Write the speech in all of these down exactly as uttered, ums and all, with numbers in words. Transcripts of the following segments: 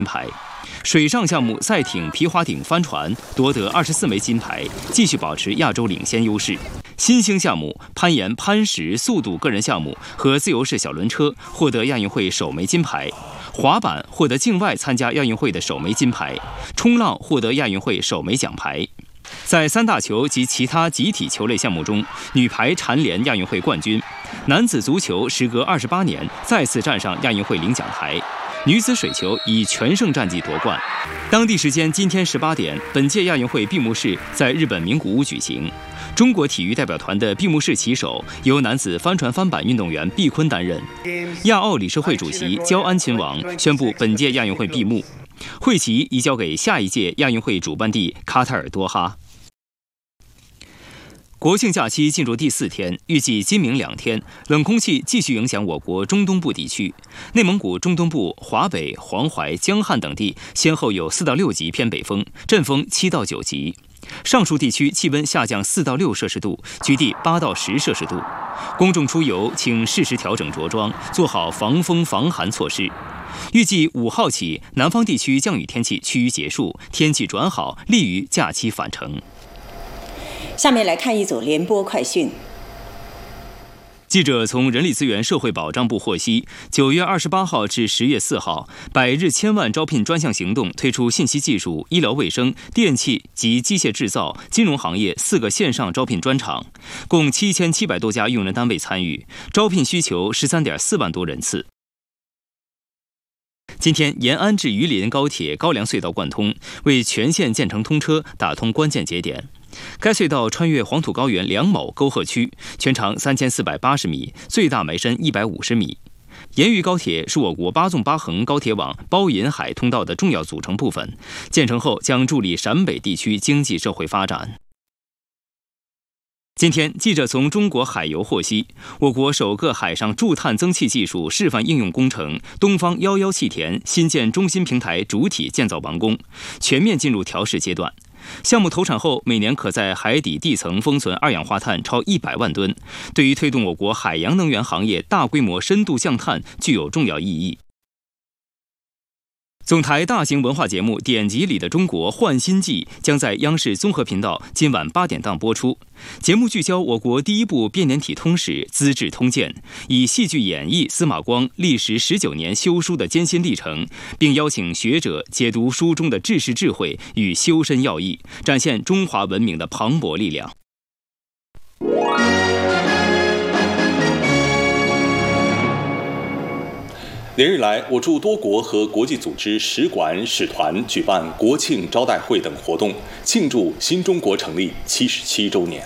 牌。水上项目赛艇皮划艇帆船夺得二十四枚金牌，继续保持亚洲领先优势。新兴项目攀岩、攀石、速度个人项目和自由式小轮车获得亚运会首枚金牌。滑板获得境外参加亚运会的首枚金牌，冲浪获得亚运会首枚奖牌。在三大球及其他集体球类项目中，女排蝉联亚运会冠军，男子足球时隔二十八年再次站上亚运会领奖台，女子水球以全胜战绩夺冠。当地时间今天十八点，本届亚运会闭幕式在日本名古屋举行。中国体育代表团的闭幕式旗手由男子帆船翻板运动员毕坤担任。亚奥理事会主席焦安亲王宣布本届亚运会闭幕，会旗移交给下一届亚运会主办地卡塔尔多哈。国庆假期进入第四天，预计今明两天冷空气继续影响我国中东部地区。内蒙古中东部、华北、黄淮、江汉等地先后有四到六级偏北风，阵风七到九级。上述地区气温下降四到六摄氏度，局地八到十摄氏度。公众出游请适时调整着装，做好防风防寒措施。预计五号起，南方地区降雨天气趋于结束，天气转好，利于假期返程。 下面来看一组联播快讯。 记者从人力资源社会保障部获悉，九月二十八号至十月四号，百日千万招聘专项行动推出信息技术、医疗卫生、电气及机械制造、金融行业四个线上招聘专场，共七千七百多家用人单位参与，招聘需求十三点四万多人次。今天，延安至榆林高铁高梁隧道贯通，为全线建成通车打通关键节点。该隧道穿越黄土高原梁某沟壑区，全长三千四百八十米，最大埋深一百五十米。延榆高铁是我国八纵八横高铁网包银海通道的重要组成部分，建成后将助力陕北地区经济社会发展。今天，记者从中国海油获悉，我国首个海上驻碳增气技术示范应用工程东方幺幺气田新建中心平台主体建造完工，全面进入调试阶段。项目投产后，每年可在海底地层封存二氧化碳超一百万吨，对于推动我国海洋能源行业大规模深度降碳具有重要意义。总台大型文化节目《典籍里的中国焕新纪》将在央视综合频道今晚八点档播出。节目聚焦我国第一部编年体通史《资治通鉴》，以戏剧演绎司马光历时十九年修书的艰辛历程，并邀请学者解读书中的治世智慧与修身要义，展现中华文明的磅礴力量。 连日来，我驻多国和国际组织使馆、使团举办国庆招待会等活动，庆祝新中国成立七十七周年。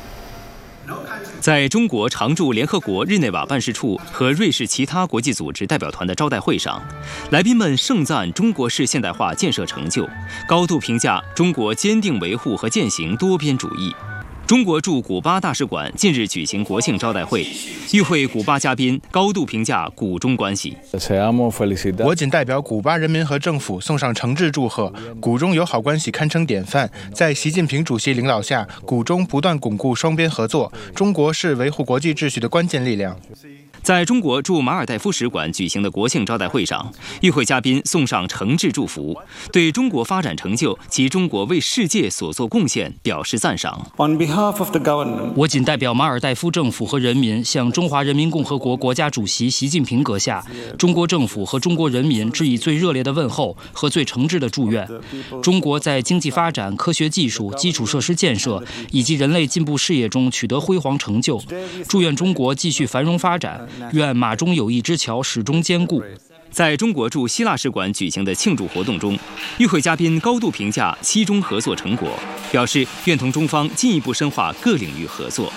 在中国常驻联合国日内瓦办事处和瑞士其他国际组织代表团的招待会上，来宾们盛赞中国式现代化建设成就，高度评价中国坚定维护和践行多边主义。中国驻古巴大使馆近日举行国庆招待会，与会古巴嘉宾高度评价古中关系。 我谨代表古巴人民和政府送上诚挚祝贺，古中友好关系堪称典范。在习近平主席领导下，古中不断巩固双边合作，中国是维护国际秩序的关键力量。 在中国驻马尔代夫使馆举行的国庆招待会上，与会嘉宾送上诚挚祝福，对中国发展成就及中国为世界所做贡献表示赞赏。 我谨代表马尔代夫政府和人民，向中华人民共和国国家主席习近平阁下、中国政府和中国人民致以最热烈的问候和最诚挚的祝愿。中国在经济发展、科学技术、基础设施建设以及人类进步事业中取得辉煌成就，祝愿中国继续繁荣发展。愿马中友谊之桥始终坚固。 在中国驻希腊使馆举行的庆祝活动中，与会嘉宾高度评价西中合作成果，表示愿同中方进一步深化各领域合作。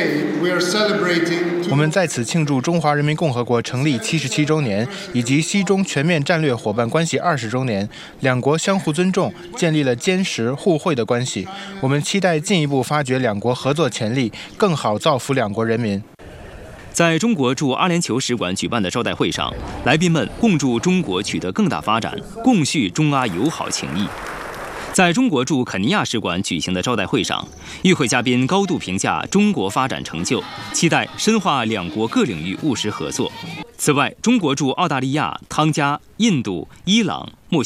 我们在此庆祝中华人民共和国成立七十七周年，以及西中全面战略伙伴关系二十周年，两国相互尊重，建立了坚实互惠的关系。我们期待进一步发掘两国合作潜力，更好造福两国人民。 在中国驻阿联酋使馆举办的招待会上，来宾们共祝中国取得更大发展，共叙中阿友好情谊。在中国驻肯尼亚使馆举行的招待会上，与会嘉宾高度评价中国发展成就，期待深化两国各领域务实合作。此此外，中国驻澳大利亚、汤加、印度、伊朗、墨西哥